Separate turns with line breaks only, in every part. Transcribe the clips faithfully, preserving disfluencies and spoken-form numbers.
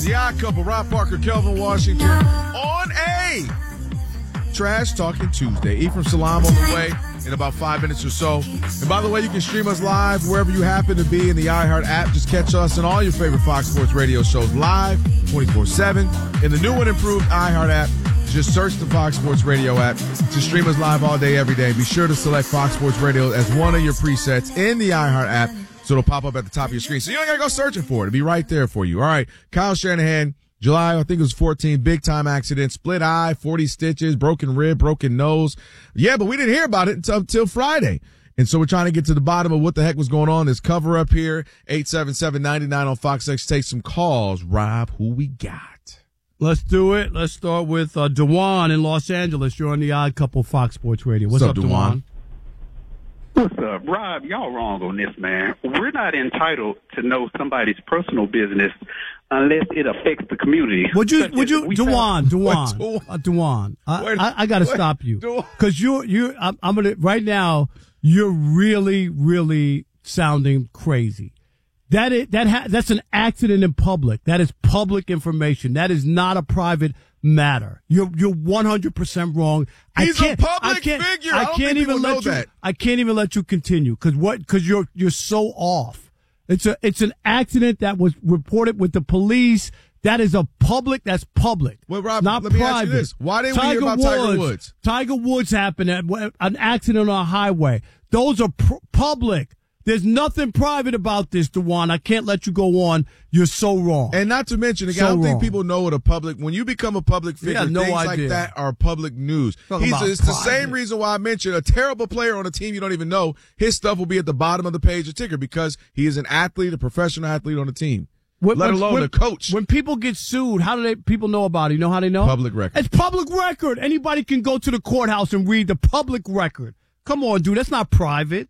The Odd Couple, Rob Parker, Kelvin Washington, on a Trash Talking Tuesday. Ephraim Salam on the way in about five minutes or so. And by the way, you can stream us live wherever you happen to be in the iHeart app. Just catch us and all your favorite Fox Sports radio shows live twenty-four seven in the new and improved iHeart app. Just search the Fox Sports Radio app to stream us live all day, every day. Be sure to select Fox Sports Radio as one of your presets in the iHeart app, so it'll pop up at the top of your screen. So you don't got to go searching for it. It'll be right there for you. All right, Kyle Shanahan, July, I think it was fourteen, big-time accident, split eye, forty stitches, broken rib, broken nose. Yeah, but we didn't hear about it until, until Friday. And so we're trying to get to the bottom of what the heck was going on. This cover up here, eight seven seven, nine nine on Fox X. Take some calls. Rob, who we got?
Let's do it. Let's start with uh, Dewan in Los Angeles. You're on the Odd Couple Fox Sports Radio. What's, What's up, Dewan?
What's up, Rob? Y'all wrong on this, man. We're not entitled to know somebody's personal business unless it affects the community.
Would you, would you, Dewan, Dewan, uh, Dewan, I, I, I got to stop you because you're, you, I'm, I'm gonna right now. You're really, really sounding crazy. That is, that ha, that's an accident in public. That is public information. That is not a private matter. You're you're one hundred percent wrong.
He's
I can't,
a public
I can't,
figure.
I,
I don't
can't
think
even
people know
let you.
that.
I can't even let you continue because what? Because you're you're so off. It's a it's an accident that was reported with the police. That is a public. That's public.
Well, Rob,
not
let me
private.
ask you this: why didn't
Tiger
we hear about
Woods,
Tiger Woods?
Tiger Woods happened at an accident on a highway. Those are pr- public. There's nothing private about this, Dewan. I can't let you go on. You're so wrong.
And not to mention, again,
so
I don't
wrong.
think people know what a public, when you become a public figure,
Yeah, no
things
idea.
like that are public news.
Talking
He's,
about
it's the
private.
same reason why I mentioned a terrible player on a team you don't even know. His stuff will be at the bottom of the page of ticker because he is an athlete, a professional athlete on the team.
When,
let
when,
alone
when,
a coach.
When people get sued, how do they people know about it? You know how they know?
Public record.
It's public record. Anybody can go to the courthouse and read the public record. Come on, dude. That's not private.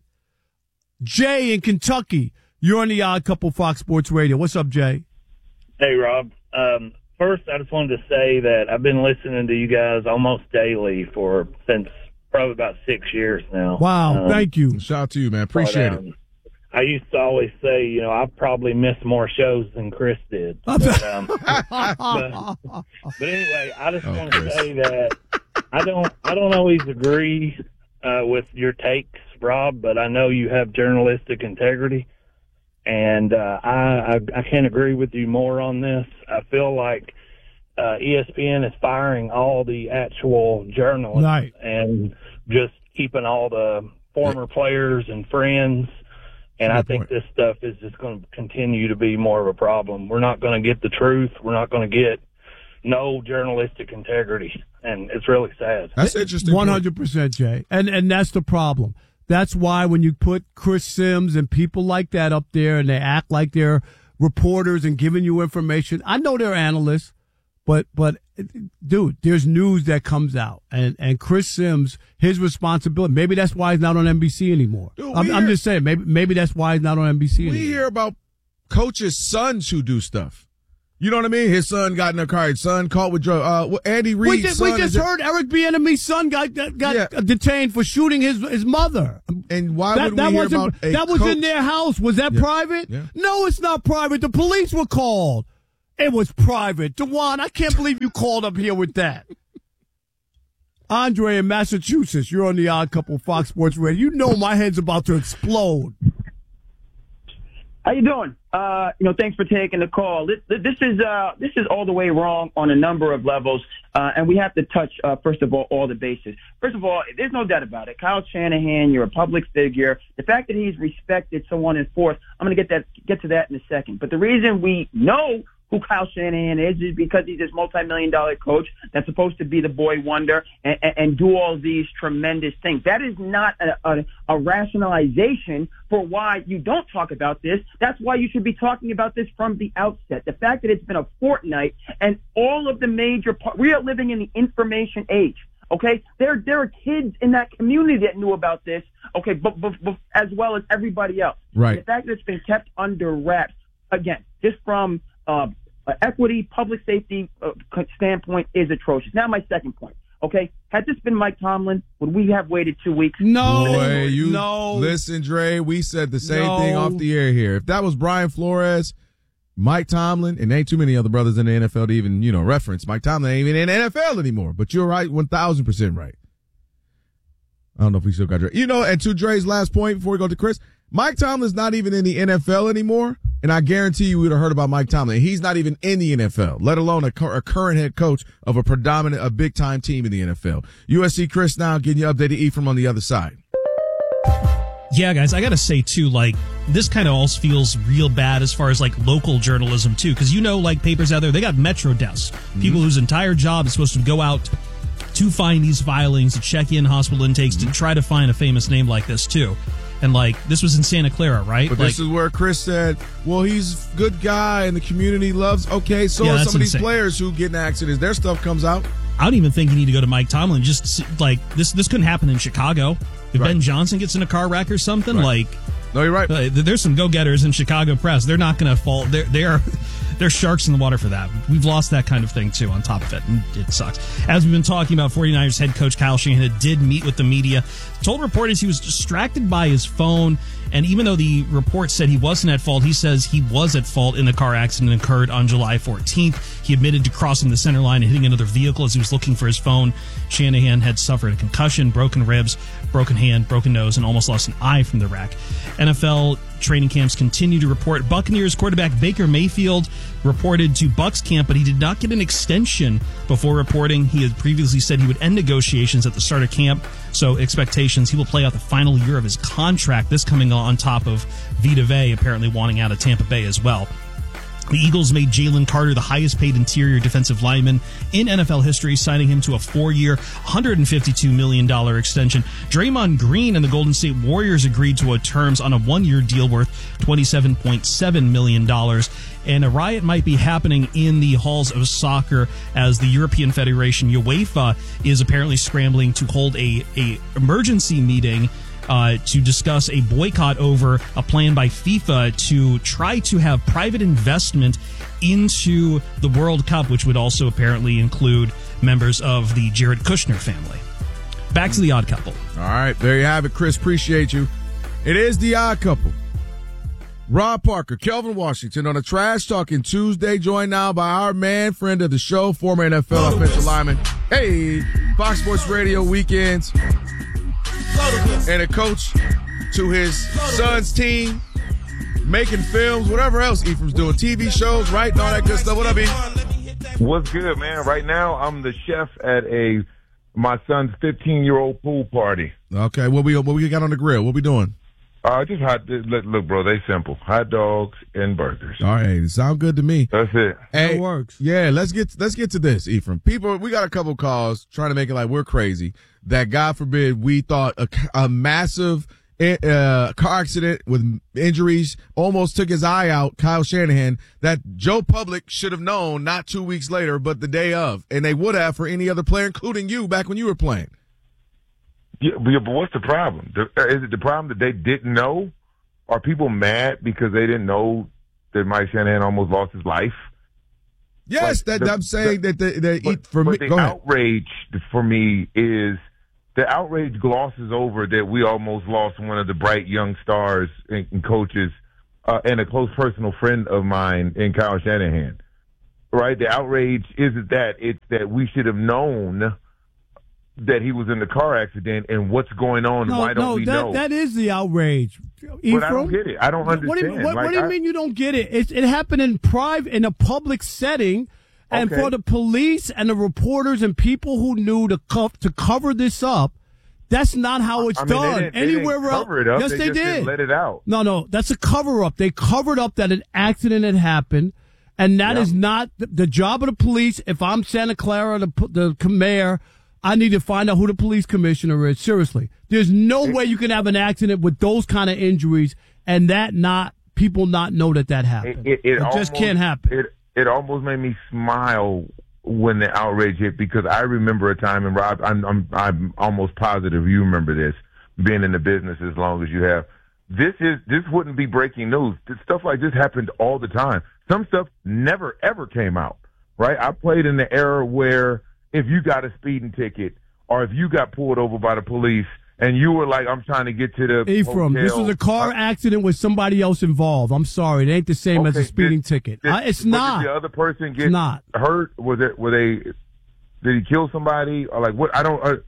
Jay in Kentucky. You're on the Odd Couple Fox Sports Radio. What's up, Jay?
Hey, Rob. Um, first, I just wanted to say that I've been listening to you guys almost daily for since probably about six years now.
Wow.
Um,
Thank you.
Shout out to you, man. Appreciate
but, um,
it.
I used to always say, you know, I've probably missed more shows than Chris did. But, um, but, but anyway, I just
Oh,
want to
Chris.
say that I don't, I don't always agree uh, with your takes, Rob, but I know you have journalistic integrity, and uh, I, I I can't agree with you more on this. I feel like uh, E S P N is firing all the actual journalists
Right.
and just keeping all the former players and friends. And
Good
I think
point.
this stuff is just going to continue to be more of a problem. We're not going to get the truth. We're not going to get no journalistic integrity, and it's really sad.
That's interesting.
One hundred percent, Jay, and and that's the problem. That's why when you put Chris Sims and people like that up there, and they act like they're reporters and giving you information. I know they're analysts, but but dude, there's news that comes out, and and Chris Sims, his responsibility. Maybe that's why he's not on N B C anymore.
Dude,
I'm,
we
I'm
hear-
just saying. Maybe maybe that's why he's not on N B C
We
anymore.
hear about coaches' sons who do stuff. You know what I mean? His son got in a car. His son caught with drugs. Uh, well, Andy
We
Reid's
just,
son
we just
is-
heard Eric Bieniemy's son got got, got
Yeah.
detained for shooting his his mother.
And why
That,
would
that
we hear
wasn't
about a
that was
coach?
in their house. Was that
Yeah.
private?
Yeah.
No, it's not private. The police were called. It was private. Dewan, I can't believe you called up here with that. Andre in Massachusetts, you're on the Odd Couple Fox Sports Radio. You know my head's about to explode.
How you doing? Uh, you know, thanks for taking the call. This, this is uh, this is all the way wrong on a number of levels, uh, and we have to touch uh, first of all all the bases. First of all, there's no doubt about it. Kyle Shanahan, you're a public figure. The fact that he's respected, so on and forth. I'm going to get that get to that in a second. But the reason we know who Kyle Shanahan is is because he's this multi-million dollar coach that's supposed to be the boy wonder and, and, and do all these tremendous things. That is not a, a, a rationalization for why you don't talk about this. That's why you should be talking about this from the outset. The fact that it's been a fortnight and all of the major part, we are living in the information age. Okay, there there are kids in that community that knew about this. Okay, but, but, but as well as everybody else.
Right.
The fact that it's been kept under wraps, again, just from uh, equity, public safety uh, standpoint, is atrocious. Now, my second point. Okay, had this been Mike Tomlin, would we have waited two weeks?
No,
Boy, you
no.
listen, Dre. We said the same
No.
thing off the air here. If that was Brian Flores, Mike Tomlin, and ain't too many other brothers in the N F L to even, you know, reference. Mike Tomlin ain't even in the N F L anymore, but you're right, one thousand percent right. I don't know if we still got Dre. You know, and to Dre's last point before we go to Chris, Mike Tomlin's not even in the N F L anymore, and I guarantee you would have heard about Mike Tomlin. He's not even in the N F L, let alone a, a current head coach of a predominant, a big-time team in the N F L. U S C Chris now getting you updated, Ephraim on the other side.
Yeah, guys, I got to say, too, like, this kind of also feels real bad as far as, like, local journalism, too. Because, you know, like, papers out there, they got Metro desks. Mm-hmm. People whose entire job is supposed to go out to find these filings, to check in hospital intakes, mm-hmm. to try to find a famous name like this, too. And, like, this was in Santa Clara, right?
But
like,
this is where Chris said, well, he's a good guy and the community loves. Okay, so
yeah,
are some of
insane.
these players who get in accidents. Their stuff comes out.
I don't even think you need to go to Mike Tomlin. Just, like, this this couldn't happen in Chicago. If right. Ben Johnson gets in a car wreck or something, right. like...
No, you're right.
Uh, there's some go-getters in Chicago press. They're not going to fall. They're, they're, they're sharks in the water for that. We've lost that kind of thing, too, on top of it. And it sucks. As we've been talking about, 49ers head coach Kyle Shanahan did meet with the media. Told reporters he was distracted by his phone. And even though the report said he wasn't at fault, he says he was at fault in the car accident that occurred on July fourteenth. He admitted to crossing the center line and hitting another vehicle as he was looking for his phone. Shanahan had suffered a concussion, broken ribs, broken hand, broken nose, and almost lost an eye from the wreck. N F L training camps continue to report. Buccaneers quarterback Baker Mayfield reported to Bucs camp, but he did not get an extension before reporting. He had previously said he would end negotiations at the start of camp, so expectations he will play out the final year of his contract, this coming on top of Vita Vea apparently wanting out of Tampa Bay as well. The Eagles made Jalen Carter the highest-paid interior defensive lineman in N F L history, signing him to a four-year, one hundred fifty-two million dollars extension. Draymond Green and the Golden State Warriors agreed to a terms on a one-year deal worth twenty-seven point seven million dollars. And a riot might be happening in the halls of soccer as the European Federation, UEFA, is apparently scrambling to hold a, a emergency meeting Uh, to discuss a boycott over a plan by FIFA to try to have private investment into the World Cup, which would also apparently include members of the Jared Kushner family. Back to the Odd Couple.
All right, there you have it, Chris. Appreciate you. It is the Odd Couple. Rob Parker, Kelvin Washington on a Trash Talking Tuesday, joined now by our man, friend of the show, former N F L offensive lineman. Hey, Fox Sports Radio weekends. And a coach to his son's team, making films, whatever else Ephraim's doing, T V shows, right, and all that good stuff. What up, E?
What's good, man? Right now, I'm the chef at a my son's fifteen-year-old pool party.
Okay, what we what we got on the grill? What we doing?
Uh, just hot. Look, look, bro, they simple: hot dogs and burgers.
All right, sound good to me.
That's it.
Hey,
it works.
Yeah, let's get let's get to this, Ephraim. People, we got a couple calls trying to make it like we're crazy. That God forbid we thought a, a massive uh, car accident with injuries almost took his eye out. Kyle Shanahan, that Joe Public should have known not two weeks later, but the day of, and they would have for any other player, including you, back when you were playing.
Yeah, but what's the problem? Is it the problem that they didn't know? Are people mad because they didn't know that Mike Shanahan almost lost his life?
Yes, that
the,
I'm saying
the,
that the, the
but,
for
but
me.
The
go
outrage ahead. For me is the outrage glosses over that we almost lost one of the bright young stars and, and coaches uh, and a close personal friend of mine in Kyle Shanahan. Right? The outrage isn't that; it's that we should have known that he was in the car accident and what's going on.
No,
why don't
no,
we
that,
know?
that is the outrage.
Ephraim? But I don't get it. I don't understand.
What do you, what,
like,
what do you
I,
mean you don't get it? It, it happened in private, in a public setting, and
okay.
for the police and the reporters and people who knew to co- to cover this up, that's not how it's
I mean,
done.
they didn't,
Anywhere
they didn't
else,
cover it up.
yes,
they,
they
just
did.
Didn't let it out.
No, no, that's a cover up. They covered up that an accident had happened. And that
yeah.
is not the, the job of the police. If I'm Santa Clara, the, the mayor, I need to find out who the police commissioner is. Seriously. There's no way you can have an accident with those kind of injuries and that not, people not know that that happened.
It, it, it,
it
almost,
just can't happen.
It, it almost made me smile when the outrage hit because I remember a time, and Rob, I'm, I'm, I'm almost positive you remember this, being in the business as long as you have. This is, this wouldn't be breaking news. This, stuff like this happened all the time. Some stuff never, ever came out, right? I played in the era where if you got a speeding ticket or if you got pulled over by the police and you were like, I'm trying to get to the
Ephraim,
hotel.
This was a car accident with somebody else involved. I'm sorry. It ain't the same
okay,
as a speeding
did,
ticket.
Did,
I, it's not.
Did the other person get
it's not.
hurt? Was it, were they, did he kill somebody? Or like, what? I don't, uh,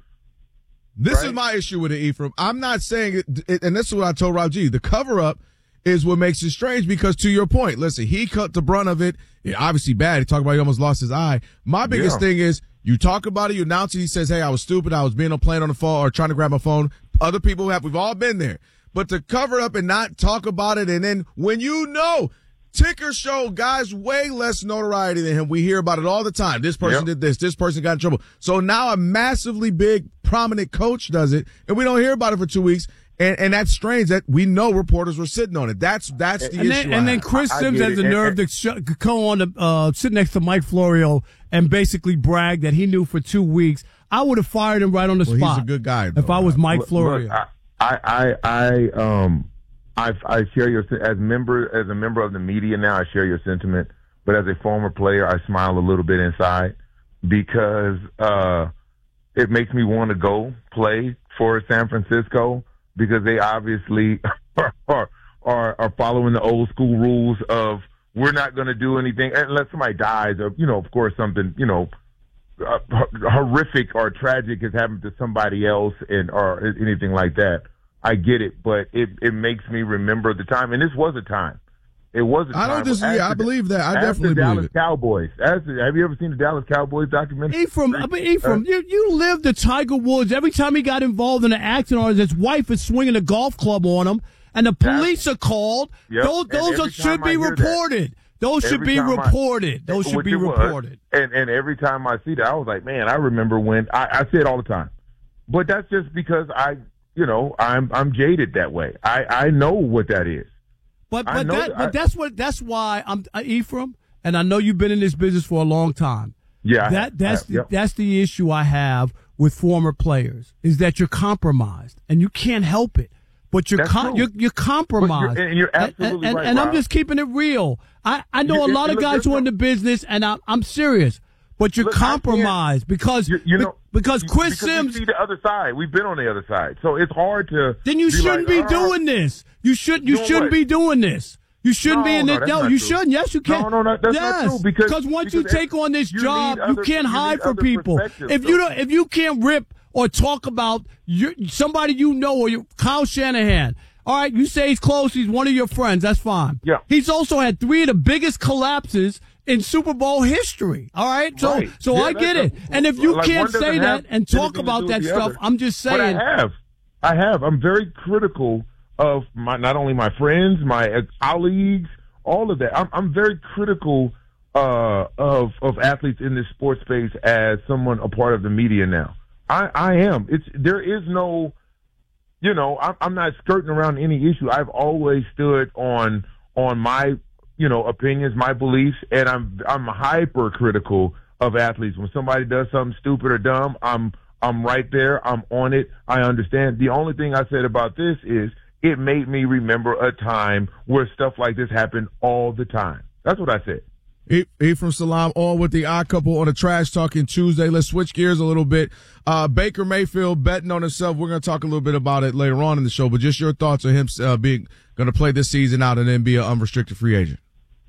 This
right?
is my issue with it, Ephraim. I'm not saying it, and this is what I told Rob G. The cover-up is what makes it strange because, to your point, listen, he cut the brunt of it. Yeah, obviously bad. He talked about he almost lost his eye. My biggest
yeah.
thing is you talk about it, you announce it, he says, hey, I was stupid. I was being on playing on the phone or trying to grab my phone. Other people have. We've all been there. But to cover up and not talk about it, and then when you know – Ticker show guys way less notoriety than him. We hear about it all the time. This person
yep.
did this. This person got in trouble. So now a massively big, prominent coach does it, and we don't hear about it for two weeks. And, and that's strange that we know reporters were sitting on it. That's that's the
and
issue.
Then, and then Chris I, Sims I has the nerve to sh- go on to uh, sit next to Mike Florio and basically brag that he knew for two weeks. I would have fired him right on the
well,
spot.
He's a good guy, though,
if I was Mike
look,
Florio.
Look, I, I, I, um. I, I share your as member as a member of the media now. I share your sentiment, but as a former player, I smile a little bit inside because uh, it makes me want to go play for San Francisco because they obviously are are, are following the old school rules of we're not going to do anything unless somebody dies or you know, of course, something you know uh, horrific or tragic has happened to somebody else and or anything like that. I get it, but it, it makes me remember the time, and this was a time. It was a time.
I don't disagree. I believe that. I definitely
the
believe
Dallas
it.
Cowboys. As the, have you ever seen the Dallas Cowboys documentary?
Ephraim, I mean, Ephraim, uh, you, you lived the Tiger Woods. Every time he got involved in an accident or his wife is swinging a golf club on him, and the police are called,
yep.
those, those are, should be reported.
That,
those should be reported.
I,
those should be reported.
Was, and, and every time I see that, I was like, man, I remember when, I, I say it all the time. But that's just because I... You know, I'm I'm jaded that way. I, I know what that is.
But but that, that but that's what that's why I'm uh, Ephraim, and I know you've been in this business for a long time.
Yeah,
that that's
I,
the,
yep.
that's the issue I have with former players is that you're compromised and you can't help it. But you're com- you're, you're compromised,
you're, and you're absolutely
and, and,
right.
And
Rob.
I'm just keeping it real. I, I know
you,
a lot of guys who are in the business, and I'm I'm serious. But you're
Look,
compromised because
you, you know
because Chris
because
Sims.
We see the other side. We've been on the other side, so it's hard to.
Then you
be
shouldn't
like,
be
oh,
doing this. You should you
doing
shouldn't
what?
be doing this. You shouldn't
no,
be in
no,
it.
that's
No,
not
you
true.
shouldn't. Yes, you can.
No, no, no that's
yes.
not true because
because once
because
you take on this
you
job,
other,
you can't
you
hide from
other
people. If you don't, if you can't rip or talk about your, somebody you know or your, Kyle Shanahan. All right, you say he's close. He's one of your friends. That's fine.
Yeah.
He's also had three of the biggest collapses in Super Bowl history. All right, so
right.
so
yeah,
I get it. And if you
like
can't say that and talk about that stuff,
other.
I'm just saying.
But I have, I have. I'm very critical of my not only my friends, my colleagues, all of that. I'm, I'm very critical uh, of of athletes in this sports space as someone a part of the media now. I, I am. It's there is no, you know, I'm, I'm not skirting around any issue. I've always stood on on my. you know, opinions, my beliefs, and I'm I'm hypercritical of athletes. When somebody does something stupid or dumb, I'm I'm right there. I'm on it. I understand. The only thing I said about this is it made me remember a time where stuff like this happened all the time. That's what I said.
Ephraim Salaam on with the Odd Couple on a Trash Talking Tuesday. Let's switch gears a little bit. Uh, Baker Mayfield betting on himself. We're going to talk a little bit about it later on in the show, but just your thoughts on him uh, being going to play this season out and then be an unrestricted free agent.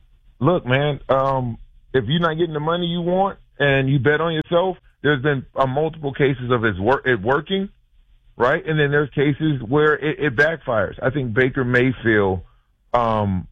Look, man, um, if you're not getting the money you want and you bet on yourself, there's been uh, multiple cases of his work, it working, right? And then there's cases where it, it backfires. I think Baker Mayfield, um,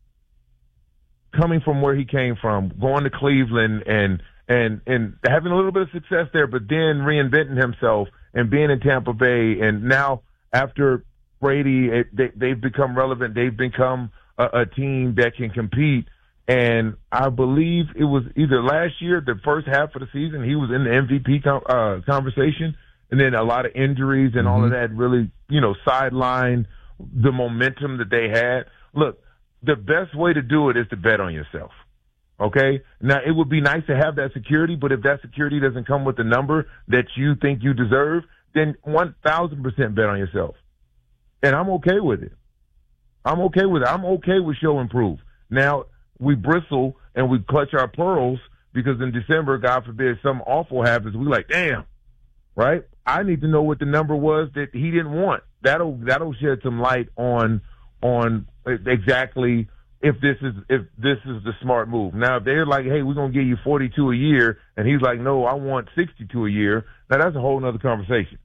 coming from where he came from, going to Cleveland and, and, and having a little bit of success there, but then reinventing himself and being in Tampa Bay. And now after Brady, it, they, they've become relevant. They've become a, a team that can compete. And I believe it was either last year, the first half of the season, he was in the M V P com- uh, conversation. And then a lot of injuries and mm-hmm. all of that really, you know, sidelined the momentum that they had. Look, the best way to do it is to bet on yourself. Okay? Now, it would be nice to have that security, but if that security doesn't come with the number that you think you deserve, then one thousand percent bet on yourself. And I'm okay with it. I'm okay with it. I'm okay with show and prove. Now, we bristle and we clutch our pearls because in December, God forbid, something awful happens. We like, damn, right? I need to know what the number was that he didn't want. That'll that'll shed some light on on exactly if this is if this is the smart move. Now, if they're like, hey, we're gonna give you forty-two a year, and he's like, no, I want sixty-two a year. Now that's a whole nother conversation.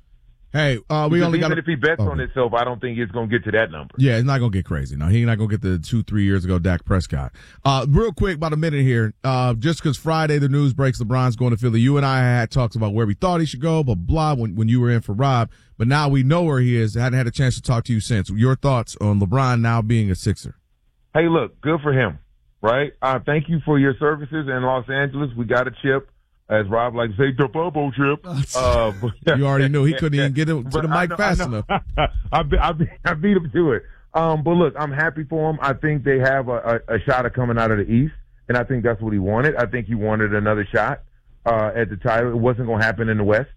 Hey, uh, we
because
only
even
got.
if he bets
okay.
on itself, I don't think it's going to get to that number.
Yeah, it's not going to get crazy. No, he's not going to get the two, three years ago Dak Prescott. Uh, real quick, about a minute here. Uh, just because Friday the news breaks LeBron's going to Philly. You and I had talks about where we thought he should go, blah, blah, when, when you were in for Rob. But now we know where he is. I hadn't had a chance to talk to you since. Your thoughts on LeBron now being a Sixer?
Hey, look, good for him, right? Uh, thank you for your services in Los Angeles. We got a chip. As Rob likes to say, the bubble chip. Uh,
you already knew he couldn't even get it to the mic know, fast enough.
I, beat, I, beat, I beat him to it. Um, but look, I'm happy for him. I think they have a, a, a shot at coming out of the East, and I think that's what he wanted. I think he wanted another shot uh, at the title. It wasn't going to happen in the West.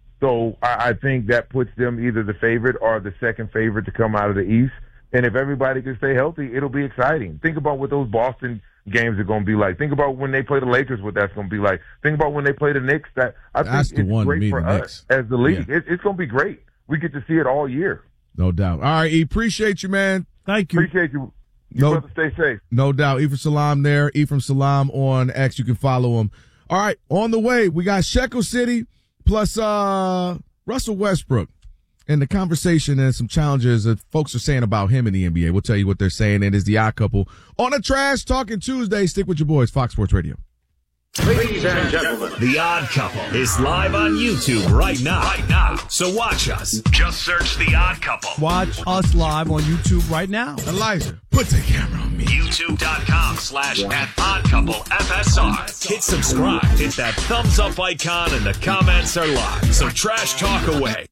So I, I think that puts them either the favorite or the second favorite to come out of the East. And if everybody can stay healthy, it'll be exciting. Think about what those Boston games are going to be like. Think about when they play the Lakers, what that's going to be like. Think about when they play the Knicks. That I
that's
think it's great for us as the league. Yeah. It, it's going to be great. We get to see it all year.
No doubt. All right, E, appreciate you, man.
Thank you.
Appreciate you. You no, brother, stay safe.
No doubt. Ephraim Salaam there. Ephraim Salaam on X. You can follow him. All right, on the way, we got Shekel City plus uh, Russell Westbrook. And the conversation and some challenges that folks are saying about him in the N B A. We'll tell you what they're saying. It is the Odd Couple on a Trash Talking Tuesday. Stick with your boys, Fox Sports Radio.
Ladies and gentlemen, The Odd Couple is live on YouTube right now. Right now. So watch us. Just search The Odd Couple.
Watch us live on YouTube right now.
Elijah, put the camera on me.
YouTube.com slash at Odd Couple F S R. Hit subscribe. Hit that thumbs up icon and the comments are live. So trash talk away.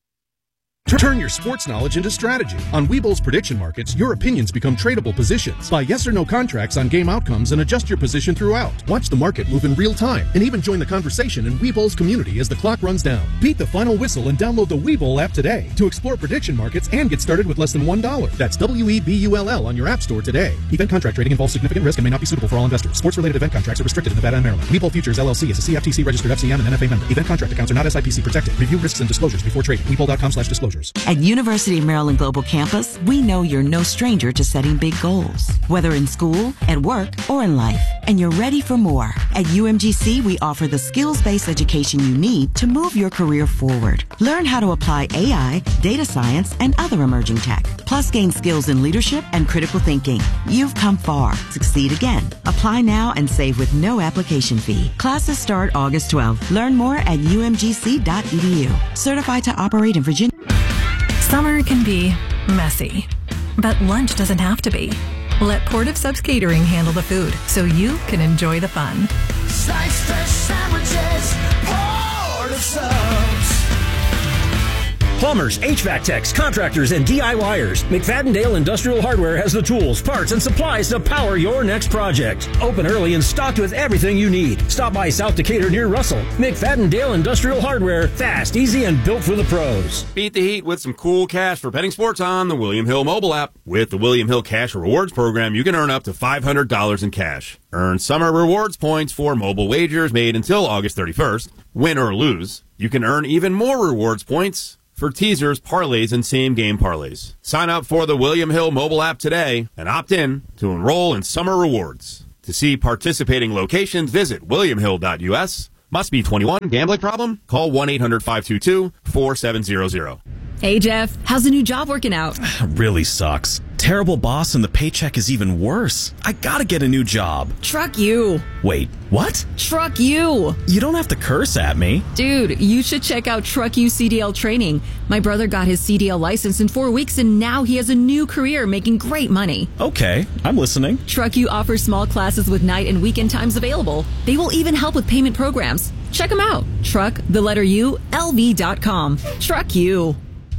Turn your sports knowledge into strategy. On Webull's prediction markets, your opinions become tradable positions. Buy yes or no contracts on game outcomes and adjust your position throughout. Watch the market move in real time and even join the conversation in Webull's community as the clock runs down. Beat the final whistle and download the Webull app today to explore prediction markets and get started with less than one dollar. That's W E B U L L on your app store today. Event contract trading involves significant risk and may not be suitable for all investors. Sports-related event contracts are restricted in Nevada and Maryland. Webull Futures L L C is a C F T C registered F C M and N F A member. Event contract accounts are not S I P C protected. Review risks and disclosures before trading. Webull.com slash disclosures.
At University University of Maryland Global Campus, we know you're no stranger to setting big goals, whether in school, at work, or in life, and you're ready for more. At U M G C, we offer the skills-based education you need to move your career forward. Learn how to apply A I, data science, and other emerging tech, plus gain skills in leadership and critical thinking. You've come far. Succeed again. Apply now and save with no application fee. Classes start August twelfth. Learn more at U M G C dot E D U. Certified to operate in Virginia.
Summer can be messy, but lunch doesn't have to be. Let Port of Subs Catering handle the food so you can enjoy the fun.
Slice fresh sandwiches, Port of Subs.
Plumbers, H V A C techs, contractors, and DIYers. McFadden-Dale Industrial Hardware has the tools, parts, and supplies to power your next project. Open early and stocked with everything you need. Stop by South Decatur near Russell. McFadden-Dale Industrial Hardware. Fast, easy, and built for the pros.
Beat the heat with some cool cash for betting sports on the William Hill mobile app. With the William Hill Cash Rewards program, you can earn up to five hundred dollars in cash. Earn summer rewards points for mobile wagers made until August thirty-first. Win or lose, you can earn even more rewards points for teasers, parlays, and same-game parlays. Sign up for the William Hill mobile app today and opt in to enroll in summer rewards. To see participating locations, visit william hill dot U S. Must be twenty-one. Gambling problem? Call one eight hundred five two two four seven zero zero.
Hey, Jeff. How's the new job working out?
Really sucks. Terrible boss and the paycheck is even worse. I gotta get a new job.
Truck you.
Wait, what?
Truck you.
You don't have to curse at me.
Dude, you should check out Truck You C D L training. My brother got his C D L license in four weeks and now he has a new career making great money.
Okay, I'm listening.
Truck You offers small classes with night and weekend times available. They will even help with payment programs. Check them out. Truck, the letter U, L V dot com. Truck You.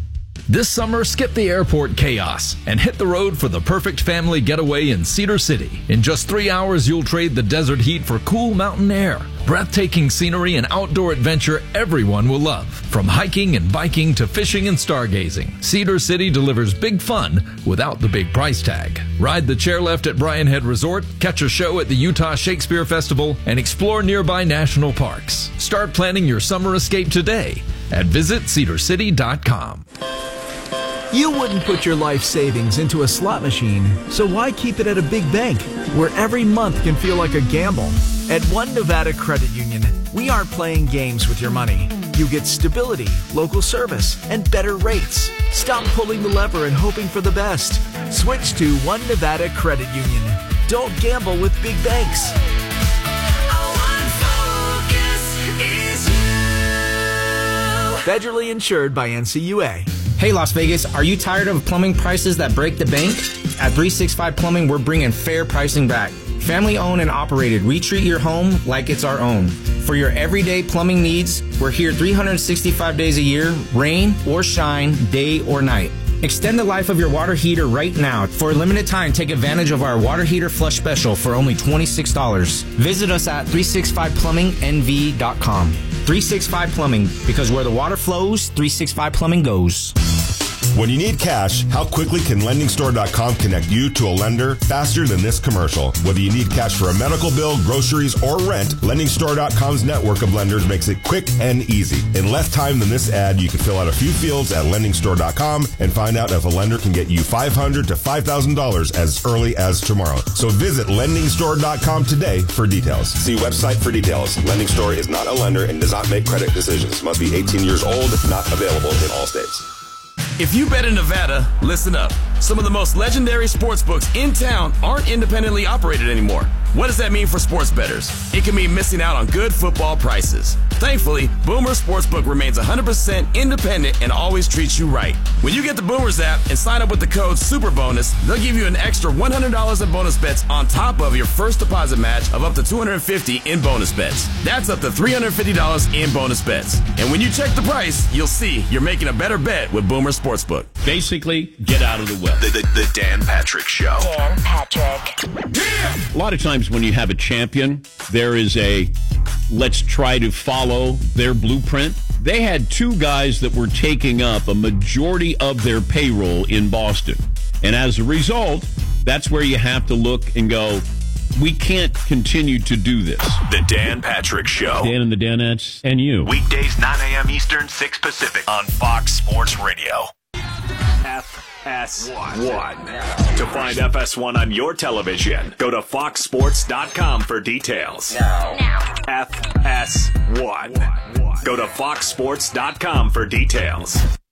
This summer, skip the airport chaos and hit the road for the perfect family getaway in Cedar City. In just three hours, you'll trade the desert heat for cool mountain air, breathtaking scenery, and outdoor adventure everyone will love. From hiking and biking to fishing and stargazing, Cedar City delivers big fun without the big price tag. Ride the chairlift at Bryan Head Resort, catch a show at the Utah Shakespeare Festival, and explore nearby national parks. Start planning your summer escape today at visit cedar city dot com.
You wouldn't put your life savings into a slot machine, so why keep it at a big bank where every month can feel like a gamble? At One Nevada Credit Union, we aren't playing games with your money. You get stability, local service, and better rates. Stop pulling the lever and hoping for the best. Switch to One Nevada Credit Union. Don't gamble with big banks. Federally insured by N C U A.
Hey Las Vegas, are you tired of plumbing prices that break the bank? At three sixty-five Plumbing, we're bringing fair pricing back. Family owned and operated, we treat your home like it's our own. For your everyday plumbing needs, we're here three hundred sixty-five days a year, rain or shine, day or night. Extend the life of your water heater right now. For a limited time, take advantage of our water heater flush special for only twenty-six dollars. Visit us at three sixty-five plumbing N V dot com. three sixty-five Plumbing, because where the water flows, three sixty-five Plumbing goes.
When you need cash, how quickly can lending store dot com connect you to a lender faster than this commercial? Whether you need cash for a medical bill, groceries, or rent, lending store dot com's network of lenders makes it quick and easy. In less time than this ad, you can fill out a few fields at lending store dot com and find out if a lender can get you five hundred dollars to five thousand dollars as early as tomorrow. So visit lending store dot com today for details. See website for details. Lending Store is not a lender and does not make credit decisions. Must be eighteen years old, not available in all states.
If you bet in Nevada, listen up. Some of the most legendary sports books in town aren't independently operated anymore. What does that mean for sports bettors? It can mean missing out on good football prices. Thankfully, Boomer Sportsbook remains one hundred percent independent and always treats you right. When you get the Boomers app and sign up with the code SUPERBONUS, they'll give you an extra one hundred dollars in bonus bets on top of your first deposit match of up to two hundred fifty dollars in bonus bets. That's up to three hundred fifty dollars in bonus bets. And when you check the price, you'll see you're making a better bet with Boomer Sportsbook.
Basically, get out of the way.
The, the, the Dan Patrick Show.
Dan Patrick.
A lot of times when you have a champion, there is a let's try to follow their blueprint. They had two guys that were taking up a majority of their payroll in Boston. And as a result, that's where you have to look and go, we can't continue to do this.
The Dan Patrick Show.
Dan and the Danettes and you.
Weekdays, nine a.m. Eastern, six Pacific on Fox Sports Radio. F S one. To find F S one on your television, go to fox sports dot com for details.
Now. Now.
F S one. Go to fox sports dot com for details.